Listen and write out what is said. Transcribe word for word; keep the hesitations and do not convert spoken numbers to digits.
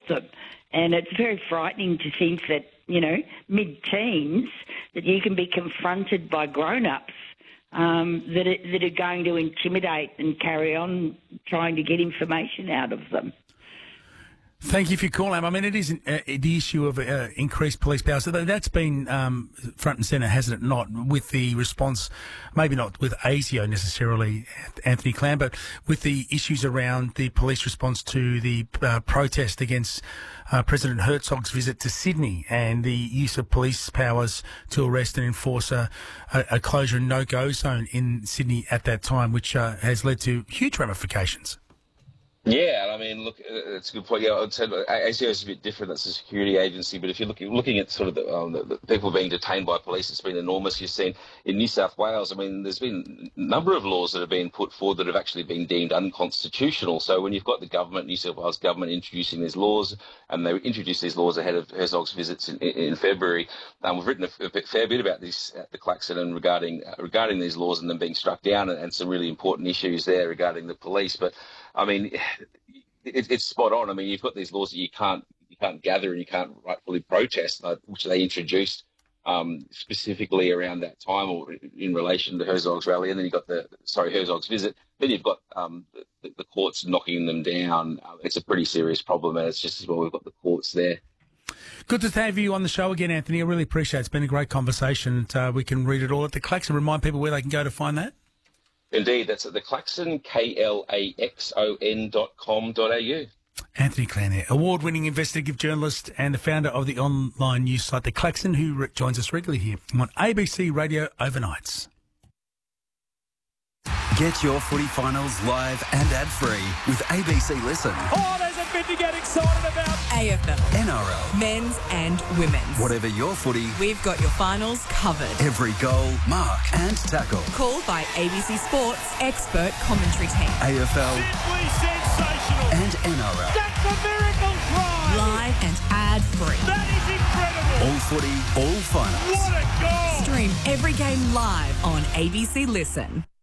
them. And it's very frightening to think that, you know, mid-teens, that you can be confronted by grown-ups um, that, are, that are going to intimidate and carry on trying to get information out of them. Thank you for your call, Am. I mean, it is uh, the issue of uh, increased police power. So that's been um, front and centre, hasn't it not, with the response, maybe not with ASIO necessarily, Anthony Clan, but with the issues around the police response to the uh, protest against uh, President Herzog's visit to Sydney and the use of police powers to arrest and enforce a, a, a closure and no-go zone in Sydney at that time, which uh, has led to huge ramifications. Yeah, I mean, look, it's a good point. Yeah, I'd say ASIO is a bit different. That's a security agency, but if you're looking looking at sort of the, um, the, the people being detained by police, it's been enormous. You've seen in New South Wales, I mean, there's been a number of laws that have been put forward that have actually been deemed unconstitutional. So when you've got the government, New South Wales government, introducing these laws, and they introduced these laws ahead of Herzog's visits in, in February, um, we've written a, a fair bit about this at the Klaxon and regarding uh, regarding these laws and them being struck down, and, and some really important issues there regarding the police. But I mean, it, it's spot on. I mean, you've got these laws that you can't you can't gather and you can't rightfully protest, uh, which they introduced um, specifically around that time or in relation to Herzog's rally. And then you've got the sorry Herzog's visit. Then you've got um, the, the courts knocking them down. Uh, it's a pretty serious problem, and it's just as well we've got the courts there. Good to have you on the show again, Anthony. I really appreciate it. It's been a great conversation. Uh, we can read it all at the Klaxon. Remind people where they can go to find that. Indeed, that's at the Klaxon, K L A X O N dot com dot A U. Anthony Clan, award-winning investigative journalist and the founder of the online news site The Klaxon, who re- joins us regularly here on A B C Radio Overnights. Get your footy finals live and ad-free with A B C Listen. Oh, there's a bit to get excited about. A F L, N R L, men's and women's. Whatever your footy, We've got your finals covered. every goal, mark and tackle. Called by A B C Sports expert commentary team. A F L Simply sensational. and N R L. That's a miracle try. Live and ad-free. That is incredible. All footy, all finals. What a goal. Stream every game live on A B C Listen.